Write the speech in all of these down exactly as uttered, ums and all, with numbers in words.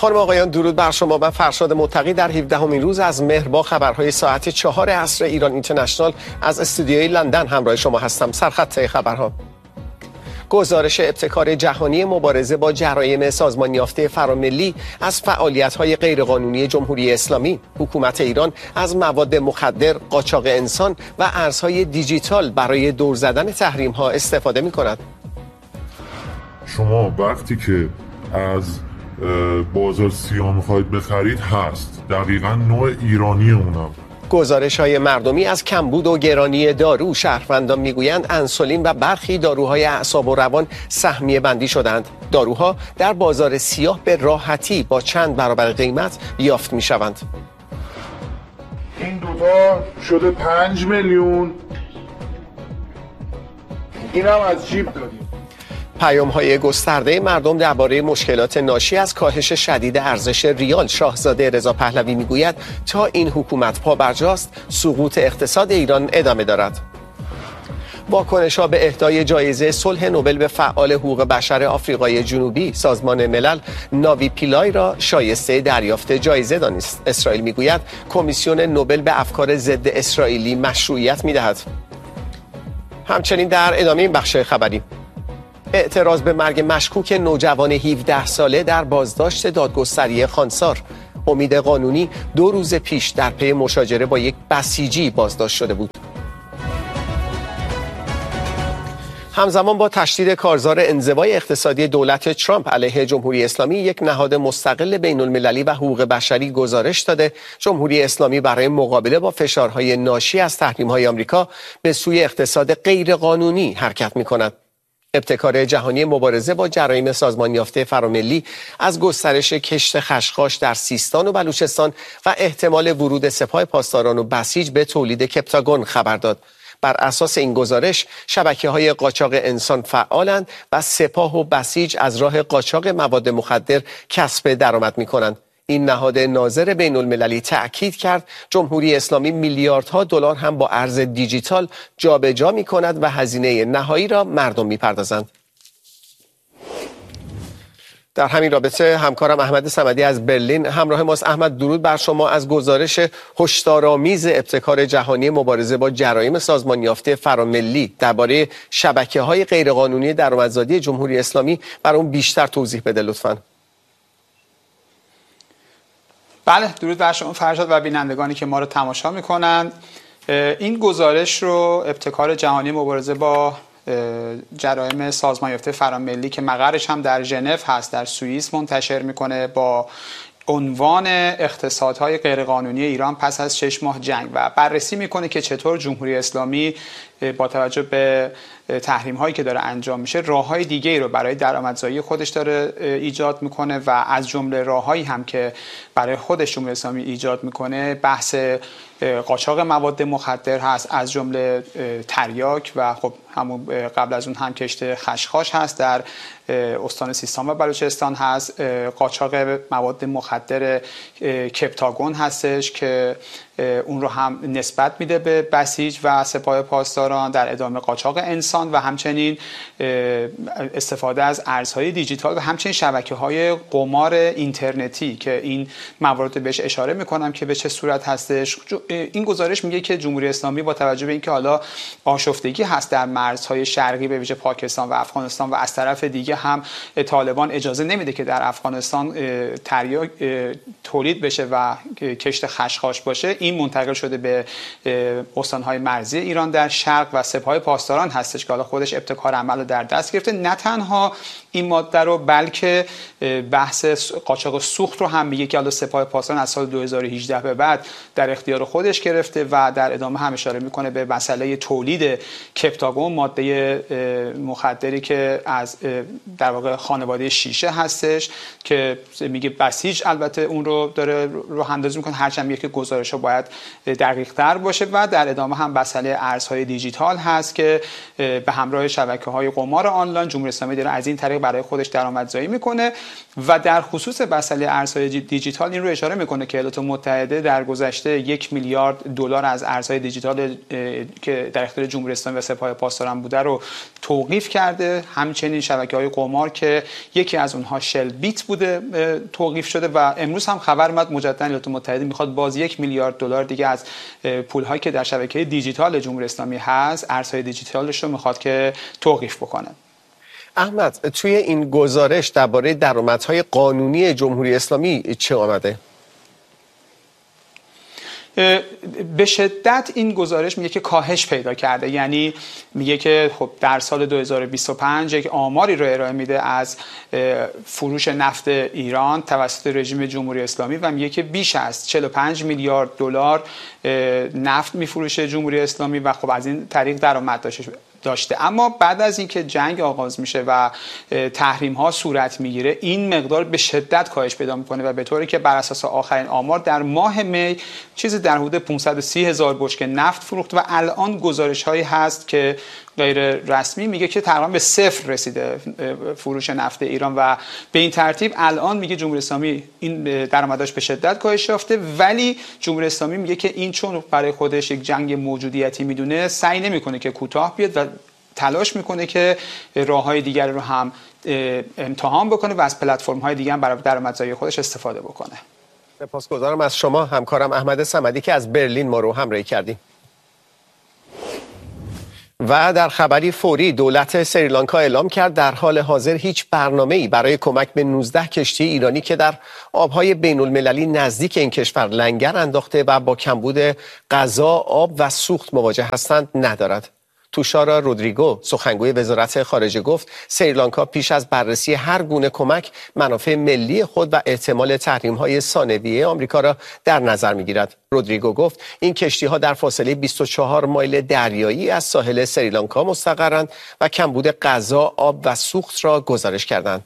خانم آقایان درود بر شما. من فرشاد متقی در هفدهمین روز از مهر با خبرهای ساعت چهار عصر ایران اینترنشنال از استودیوی لندن همراه شما هستم. سرخط خبرها: گزارش ابتکار جهانی مبارزه با جرایم سازمان یافته فراملی از فعالیت‌های غیرقانونی جمهوری اسلامی. حکومت ایران از مواد مخدر، قاچاق انسان و ارزهای دیجیتال برای دور زدن تحریم‌ها استفاده می‌کند. شما وقتی که از بازار سیاه می‌خواید بخرید هست، دقیقاً نوع ایرانی اونم. گزارش‌های مردمی از کمبود و گرانی دارو. شهروندان میگویند انسولین و برخی داروهای اعصاب و روان سهمیه بندی شدند. داروها در بازار سیاه به راحتی با چند برابر قیمت یافت میشوند. این دوتا شده پنج میلیون. اینم از جیب دادیم. پیام‌های گسترده مردم درباره مشکلات ناشی از کاهش شدید ارزش ریال. شاهزاده رضا پهلوی میگوید تا این حکومت پابرجاست سقوط اقتصاد ایران ادامه دارد. واکنش‌ها به اهدای جایزه صلح نوبل به فعال حقوق بشر آفریقای جنوبی. سازمان ملل ناوی پیلای را شایسته دریافت جایزه دانست. اسرائیل میگوید کمیسیون نوبل به افکار ضد اسرائیلی مشروعیت میدهد. همچنین در ادامه این بخش خبری: اعتراض به مرگ مشکوک نوجوان هفده ساله در بازداشت دادگستری خانسار. امید قانونی دو روز پیش در پی مشاجره با یک بسیجی بازداشت شده بود. همزمان با تشدید کارزار انزوای اقتصادی دولت ترامپ علیه جمهوری اسلامی، یک نهاد مستقل بین المللی و حقوق بشری گزارش داده جمهوری اسلامی برای مقابله با فشارهای ناشی از تحریم‌های آمریکا به سوی اقتصاد غیرقانونی حرکت می‌کند. ابتکار جهانی مبارزه با جرایم سازمان یافته فراملی از گسترش کشت خشخاش در سیستان و بلوچستان و احتمال ورود سپاه پاسداران و بسیج به تولید کپتاگون خبر داد. بر اساس این گزارش شبکه‌های قاچاق انسان فعالند و سپاه و بسیج از راه قاچاق مواد مخدر کسب درآمد می‌کنند. این نهاد ناظر بین المللی تأکید کرد جمهوری اسلامی میلیاردها دلار هم با ارز دیجیتال جابجا می کند و هزینه نهایی را مردم می پردازند. در همین رابطه همکارم احمد صمدی از برلین همراه ماست. احمد درود بر شما. از گزارش هشدارآمیز ابتکار جهانی مبارزه با جرایم سازمان یافته فراملی درباره شبکه‌های غیرقانونی درآمدزایی جمهوری اسلامی بر اون بیشتر توضیح بده لطفاً. بله، درود بر شما فرشاد و بینندگانی که ما رو تماشا میکنند. این گزارش رو ابتکار جهانی مبارزه با جرایم سازمان یافته فراملی که مقرش هم در ژنو هست در سوئیس منتشر میکنه با عنوان اقتصادهای غیرقانونی ایران پس از شش ماه جنگ و بررسی میکنه که چطور جمهوری اسلامی با توجه به تحریم هایی که داره انجام میشه راه های دیگه ای رو برای درآمدزایی خودش داره ایجاد میکنه و از جمله راه هایی هم که برای خودش جمهوری اسلامی ایجاد میکنه بحث قاچاق مواد مخدر هست، از جمله تریاک و خب همون قبل از اون هم کشت خشخاش هست در استان سیستان و بلوچستان هست. قاچاق مواد مخدر کپتاگون هستش که اون رو هم نسبت میده به بسیج و سپاه پاسداران. در ادامه قاچاق انسان و همچنین استفاده از ارزهای دیجیتال و همچنین شبکه‌های قمار اینترنتی که این موارد بهش اشاره میکنم که به چه صورت هستش. این گزارش میگه که جمهوری اسلامی با توجه به اینکه حالا آشفتگی هست در مرزهای شرقی به ویژه پاکستان و افغانستان و از طرف دیگه هم طالبان اجازه نمیده که در افغانستان تریاک تولید بشه و کشت خشخاش باشه، این منتقل شده به استانهای مرزی ایران در شرق و سپاه پاسداران هستش که حالا خودش ابتکار عمل رو در دست گرفته. نه تنها این ماده رو بلکه بحث قاچاق سوخت رو هم میگه که حالا سپاه پاسداران از سال دو هزار و هجده به بعد در اختیار خودش گرفته و در ادامه هم اشاره میکنه به مسئله تولید کپتاگون، ماده مخدری که از در واقع خانواده شیشه هستش که میگه بسیج البته اون رو داره رو اندازی میکنه، هرچند میگه که گزارش‌ها باید دقیق تر باشه. و در ادامه هم مسئله ارزهای دیجیتال هست که به همراه شبکه‌های قمار آنلاین جمهوری اسلامی داره از این طریق برای خودش درآمدزایی میکنه. و در خصوص مسئله ارزهای دیجیتال این رو اشاره میکنه که ایالات متحده در گذشته یک میلیارد دلار از ارزهای دیجیتال که در اختیار جمهوری اسلامی و سپاه پاسداران بوده رو توقیف کرده. همچنین شبکه‌های قمار که یکی از اونها شل بیت بوده توقیف شده و امروز هم خبر اومد مجددا ایالات متحده میخواد باز یک میلیارد دلار دیگه از پول‌هایی که در شبکه دیجیتال جمهوری اسلامی هست، ارزهای دیجیتالش رو میخواد که توقیف بکنه. احمد، توی این گزارش درباره درآمدهای قانونی جمهوری اسلامی چه آمده؟ به شدت این گزارش میگه که کاهش پیدا کرده، یعنی میگه که خب در سال دو هزار و بیست و پنج یک آماری رو ارائه میده از فروش نفت ایران توسط رژیم جمهوری اسلامی و میگه که بیش از چهل و پنج میلیارد دلار نفت میفروشه جمهوری اسلامی و خب از این طریق درآمد داشته داشته. اما بعد از اینکه جنگ آغاز میشه و تحریم ها صورت میگیره این مقدار به شدت کاهش پیدا میکنه و به طوری که بر اساس آخرین آمار در ماه می چیزی در حدود پانصد و سی هزار بشکه نفت فروخت و الان گزارش هایی هست که غیر رسمی میگه که تقریبا به صفر رسیده فروش نفت ایران و به این ترتیب الان میگه جمهوری اسلامی این درآمدش به شدت کاهش یافته، ولی جمهوری اسلامی میگه که این چون برای خودش یک جنگ موجودیتی میدونه سعی نمیکنه که کوتاه بیاد و تلاش میکنه که راههای دیگر رو هم امتحان بکنه و از پلتفرم‌های دیگه هم برای درآمدزایی خودش استفاده بکنه. سپاسگزارم از شما همکارم احمد صمدی که از برلین ما رو همراهی کردیم. و در خبری فوری دولت سریلانکا اعلام کرد در حال حاضر هیچ برنامه‌ای برای کمک به نوزده کشتی ایرانی که در آبهای بین المللی نزدیک این کشور لنگر انداخته و با کمبود غذا، آب و سوخت مواجه هستند ندارد. توشارا رودریگو سخنگوی وزارت خارجه گفت سریلانکا پیش از بررسی هر گونه کمک منافع ملی خود و احتمال تحریم‌های ثانویه آمریکا را در نظر می‌گیرد. رودریگو گفت این کشتی‌ها در فاصله بیست و چهار مایل دریایی از ساحل سریلانکا مستقرند و کمبود غذا، آب و سوخت را گزارش کردند.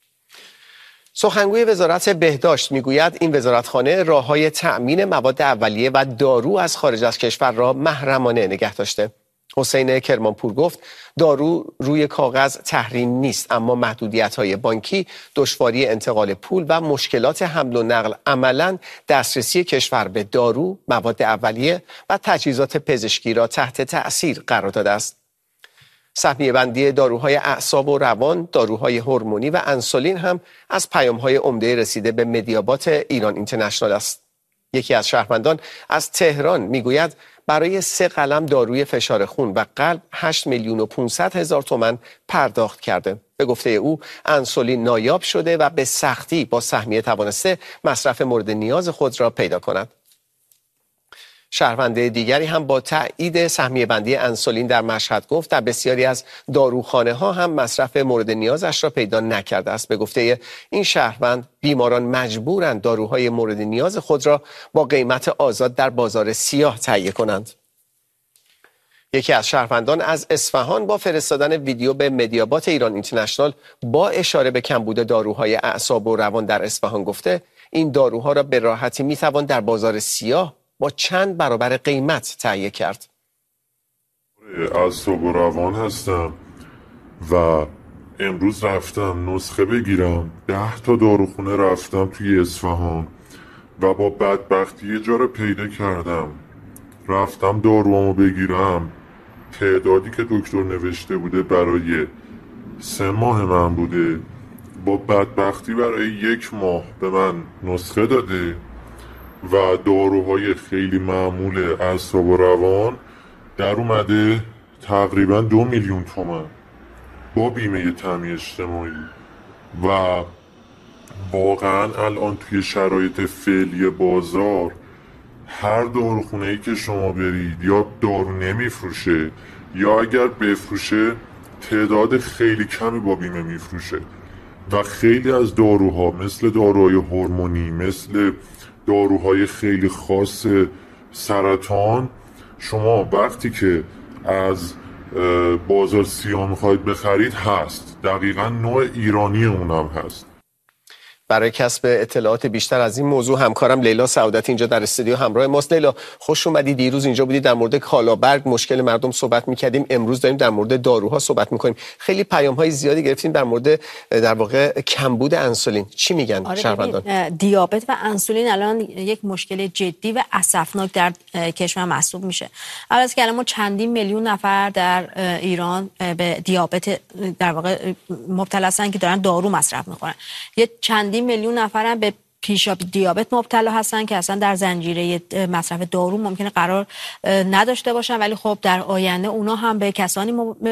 سخنگوی وزارت بهداشت میگوید این وزارتخانه راه‌های تأمین مواد اولیه و دارو از خارج از کشور را محرمانه نگه داشته. حسین کرمانپور گفت دارو روی کاغذ تحریم نیست، اما محدودیت‌های بانکی، دشواری انتقال پول و مشکلات حمل و نقل عملاً دسترسی کشور به دارو، مواد اولیه و تجهیزات پزشکی را تحت تأثیر قرار داده است. سهمیه بندی داروهای اعصاب و روان، داروهای هورمونی و انسولین هم از پیام‌های عمده رسیده به مدیابات ایران اینترنشنال است. یکی از شهروندان از تهران میگوید برای سه قلم داروی فشار خون و قلب هشت میلیون و پانصد هزار تومان پرداخت کرده. به گفته او انسولین نایاب شده و به سختی با سهمیه توانسته مصرف مورد نیاز خود را پیدا کند. شهروند دیگری هم با تایید سهمیه بندی انسولین در مشهد گفت در بسیاری از داروخانه ها هم مصرف مورد نیازش را پیدا نکرده است. به گفته این شهروند بیماران مجبورند داروهای مورد نیاز خود را با قیمت آزاد در بازار سیاه تهیه کنند. یکی از شهروندان از اصفهان با فرستادن ویدیو به مدیابات ایران اینترنشنال با اشاره به کمبود داروهای اعصاب و روان در اصفهان گفته این داروها را به راحتی میتوان در بازار سیاه با چند برابر قیمت تهیه کرد. اعصاب و روان هستم و امروز رفتم نسخه بگیرم. ده تا داروخونه رفتم توی اصفهان و با بدبختی یه جا رو پیدا کردم. رفتم داروامو بگیرم، تعدادی که دکتر نوشته بوده برای سه ماه من بوده، با بدبختی برای یک ماه به من نسخه داده و داروهای خیلی معمول اعصاب و روان در اومده تقریبا دو میلیون تومان با بیمه تامین اجتماعی و واقعا الان توی شرایط فعلی بازار هر داروخونه‌ای که شما برید یا دارو نمیفروشه یا اگر بفروشه تعداد خیلی کمی با بیمه میفروشه و خیلی از داروها مثل داروهای هورمونی، مثل داروهای خیلی خاص سرطان، شما وقتی که از بازار سیاه میخواید بخرید هست، دقیقا نوع ایرانی اونم هست. برای کسب اطلاعات بیشتر از این موضوع همکارم لیلا سعادتی اینجا در استودیو همراه ماست. لیلا خوش اومدی. دیروز اینجا بودی در مورد کالابرگ مشکل مردم صحبت می‌کردیم، امروز داریم در مورد داروها صحبت می‌کنیم. خیلی پیام‌های زیادی گرفتیم در مورد در واقع کمبود انسولین. چی میگن آره شهروندان؟ دیابت و انسولین الان یک مشکل جدی و اسفناک در کشور محسوب میشه. اول از که الان ما چندین میلیون نفر در ایران به دیابت در واقع مبتلا هستن که دارن دارو مصرف میکنن. یه چندین میلیون نفرن به پیشاب دیابت مبتلا هستن که اصلا در زنجیره مصرف دارو ممکنه قرار نداشته باشن، ولی خب در آینده اونا هم به کسانی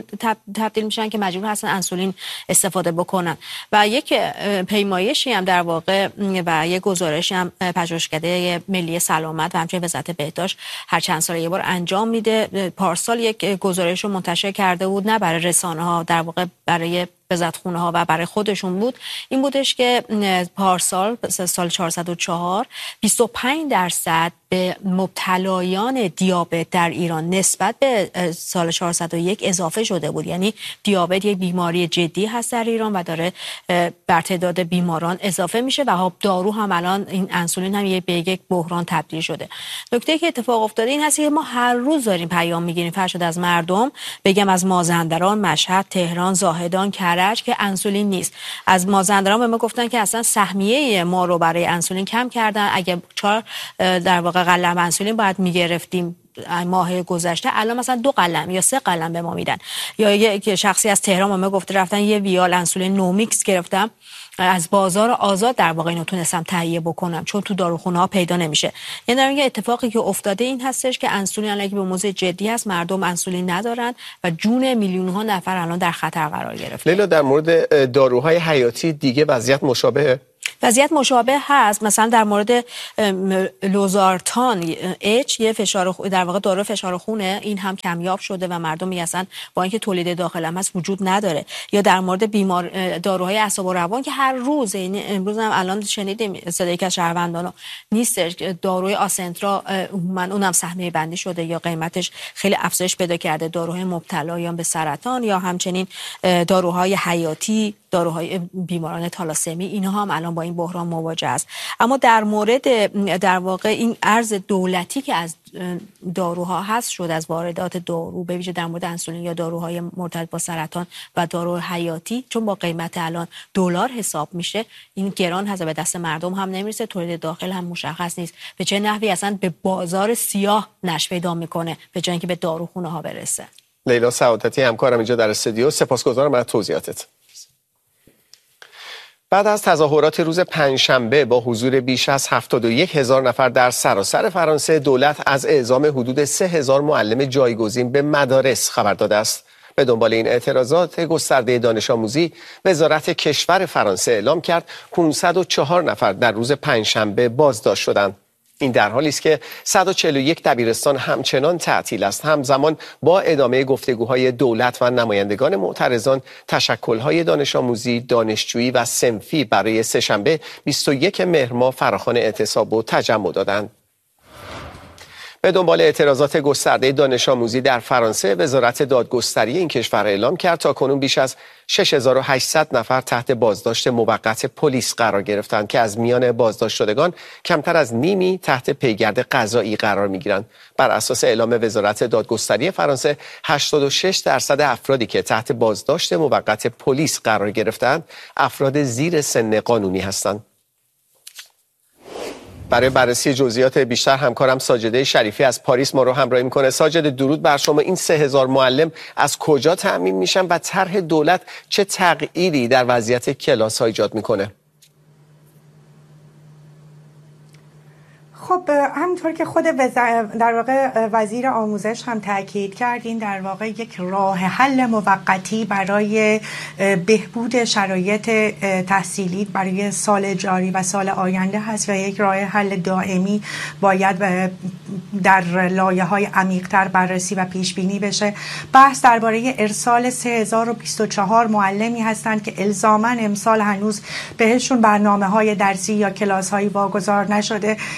تبدیل میشن که مجبور هستن انسولین استفاده بکنن. و یک پیمایشی هم در واقع و یک گزارشی هم پژوهشکده ملی سلامت و همچنین وزارت بهداشت هر چند سال یه بار انجام میده. پارسال یک گزارش رو منتشر کرده بود، نه برای رسانه ها، در واقع برای وزارتخونه ها و برای خودشون بود. این بودش که پارسال سال چهارصد و چهار بیست و پنج درصد به مبتلایان دیابت در ایران نسبت به سال چهارصد و یک اضافه شده بود. یعنی دیابت یک بیماری جدی هست در ایران و داره بر تعداد بیماران اضافه میشه و دارو هم الان این انسولین هم به یک بحران تبدیل شده. نکته که اتفاق افتاده این هست که ما هر روز داریم پیام میگیریم فرشاد از مردم، بگم از مازندران، مشهد، تهران، زاهدان، کرج که انسولین نیست. از مازندران به ما گفتن که اصلا سهمیه ما رو برای انسولین کم کردن. اگه چهار در واقع قلم انسولین باید میگرفتیم ماه گذشته، الان مثلا دو قلم یا سه قلم به ما میدن. یا یک شخصی از تهران به ما گفته رفتن یه ویال انسولین نومیکس گرفتم، از بازار آزاد در واقع اینو تونستم تهیه بکنم چون تو داروخونه ها پیدا نمیشه. یعنی در این اتفاقی که افتاده این هستش که انسولین الان به موضوع جدی هست، مردم انسولین ندارن و جون میلیون ها نفر الان در خطر قرار گرفته. لیلا در مورد داروهای حیاتی دیگه وضعیت مشابهه؟ وضعیت مشابه هست. مثلا در مورد لوزارتان اچ یه فشار در واقع دارو فشار خونه، این هم کمیاب شده و مردم میگن با اینکه تولید داخل هم هست وجود نداره. یا در مورد بیمار داروهای اعصاب و روان که هر روز، یعنی امروز هم الان شنیدیم صدای که شهروندان نیستش، داروی آسنترا من اونم سهمیه بندی شده یا قیمتش خیلی افزایش پیدا کرده. داروهای مبتلایان به سرطان یا همچنین داروهای حیاتی، داروهای بیماران تالاسمی، اینها هم الان با این بحران مواجه است. اما در مورد در واقع این ارز دولتی که از داروها هست شد، از واردات دارو به ویژه در مورد انسولین یا داروهای مرتبط با سرطان و دارو حیاتی، چون با قیمت الان دلار حساب میشه، این گران هست، به دست مردم هم نمیرسه، تولید داخل هم مشخص نیست به چه نحوی اصلا به بازار سیاه نشو پیدا میکنه به جای اینکه به داروخونه ها برسه. لیلا سعادتی همکارم اینجا در استودیو، سپاسگزارم از توضیحاتت. بعد از تظاهرات روز پنجشنبه با حضور بیش از هفتاد و یک هزار نفر در سراسر فرانسه، دولت از اعزام حدود سه هزار معلم جایگزین به مدارس خبر داده است. به دنبال این اعتراضات گسترده دانش آموزی، وزارت کشور فرانسه اعلام کرد پانصد و چهار نفر در روز پنجشنبه بازداشت شدند. این در حالی است که صد و چهل و یک دبیرستان همچنان تعطیل است. همزمان با ادامه گفتگوهای دولت و نمایندگان معترضان، تشکل‌های دانش آموزی، دانشجویی و صنفی برای سه‌شنبه بیست و یک مهر ماه فراخوان اعتصاب و تجمع دادند. به دنبال اعتراضات گسترده دانش آموزی در فرانسه، وزارت دادگستری این کشور اعلام کرد تاکنون بیش از شش هزار و هشتصد نفر تحت بازداشت موقت پلیس قرار گرفتند که از میان بازداشت شدگان کمتر از نیمی تحت پیگرد قضایی قرار می‌گیرند. بر اساس اعلام وزارت دادگستری فرانسه، هشتاد و شش درصد افرادی که تحت بازداشت موقت پلیس قرار گرفتند، افراد زیر سن قانونی هستند. برای بررسی جزئیات بیشتر همکارم ساجده شریفی از پاریس ما رو همراهی میکنه. ساجده درود بر شما. این سه هزار معلم از کجا تامین میشن و طرح دولت چه تغییری در وضعیت کلاس ها ایجاد میکنه؟ خب همونطور که خود وزیر در واقع وزیر آموزش هم تاکید کرد، این در واقع یک راه حل موقتی برای بهبود شرایط تحصیلی برای سال جاری و سال آینده هست و یک راه حل دائمی باید در لایه‌های عمیق‌تر بررسی و پیش بینی بشه. بحث درباره ارسال سه هزار و بیست و چهار معلمی هستند که الزاماً امسال هنوز بهشون برنامه‌های درسی یا کلاس‌هایی واگذار نشده و ایده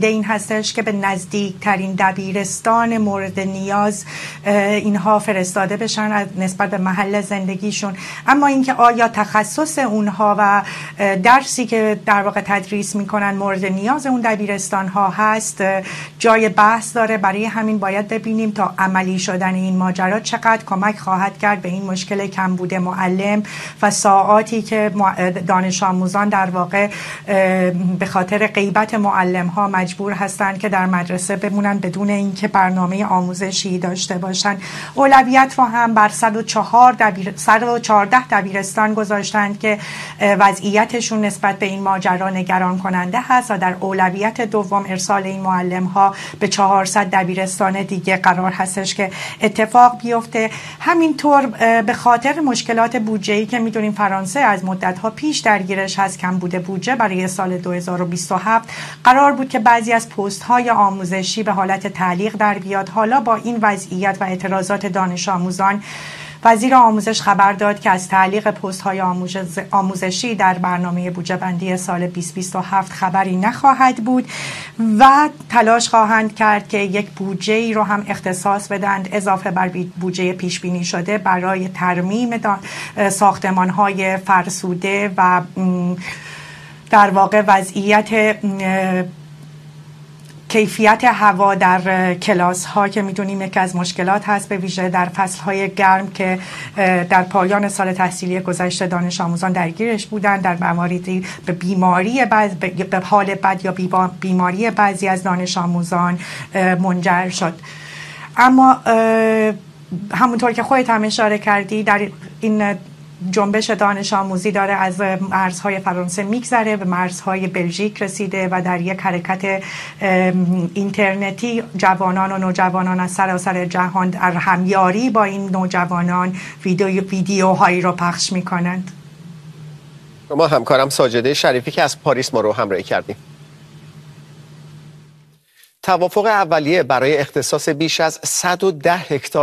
بوده این هستش که به نزدیکترین دبیرستان مورد نیاز اینها فرستاده بشن از نسبت به محل زندگیشون. اما اینکه آیا تخصص اونها و درسی که در واقع تدریس میکنن مورد نیاز اون دبیرستان ها هست جای بحث داره. برای همین باید ببینیم تا عملی شدن این ماجرا چقدر کمک خواهد کرد به این مشکل کمبود معلم و ساعاتی که دانش آموزان در واقع به خاطر غیبت معلم ها مجبور هستند که در مدرسه بمونن بدون اینکه برنامه آموزشی داشته باشند. اولویت رو هم بر صد و چهارده دبیرستان گذاشتند که وضعیتشون نسبت به این ماجرا نگران کننده هست و در اولویت دوم ارسال این معلم ها به چهارصد دبیرستان دیگه قرار هستش که اتفاق بیفته. همینطور به خاطر مشکلات بودجه‌ای که میدونیم فرانسه از مدت‌ها پیش درگیرش هست، کم بوده بودجه برای سال دو هزار و بیست و هفت، قرار بود که بعضی از پست‌های آموزشی به حالت تعلیق در بیاد. حالا با این وضعیت و اعتراضات دانش آموزان وزیر آموزش خبر داد که از تعلیق پست‌های آموزشی در برنامه بودجه بندی سال بیست بیست و هفت خبری نخواهد بود و تلاش خواهند کرد که یک بودجه‌ای رو هم اختصاص بدند اضافه بر بودجه پیش بینی شده برای ترمیم ساختمان‌های فرسوده و در واقع وضعیت کیفیت هوا در کلاس ها که میدونیم یکی از مشکلات هست، به ویژه در فصل های گرم که در پایان سال تحصیلی گذشته دانش آموزان درگیرش بودن، در مواردی به بیماری بعض به حال بد یا بیماری بعضی از دانش آموزان منجر شد. اما همونطور که خودت هم اشاره کردی در این جنبش دانش آموزی داره از مرزهای فرانسه میگذره به مرزهای بلژیک رسیده و در یک حرکت اینترنتی جوانان و نوجوانان از سراسر جهان در همیاری با این نوجوانان ویدیو ویدیوهایی رو پخش میکنند. ما همکارم ساجده شریفی که از پاریس ما رو همراهی کردیم. توافق اولیه برای اختصاص بیش از صد و ده هکتار